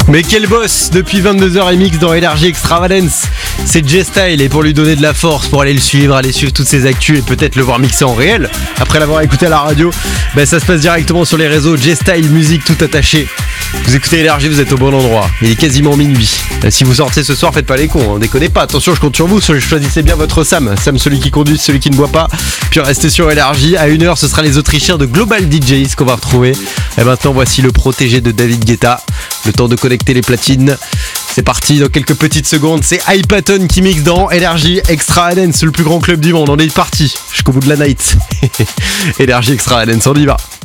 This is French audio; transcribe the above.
Mais quel boss depuis 22h et mix dans Énergie Extravagance. C'est J-Style et pour lui donner de la force, pour aller suivre toutes ses actus et peut-être le voir mixer en réel après l'avoir écouté à la radio, ça se passe directement sur les réseaux J-Style Musique tout attaché. Vous écoutez Énergie, vous êtes au bon endroit. Il est quasiment minuit. Si vous sortez ce soir, faites pas les cons, déconnez pas. Attention, je compte sur vous, choisissez bien votre Sam, celui qui conduit, celui qui ne boit pas. Puis restez sur Énergie. À 1h, ce sera les Autrichiens de Global DJs qu'on va retrouver. Et maintenant, voici le protégé de David Guetta. Le temps de connecter les platines. C'est parti, dans quelques petites secondes, c'est Hypaton qui mixe dans Énergie Extravagance, le plus grand club du monde. On est parti jusqu'au bout de la night. Énergie Extravagance, on y va.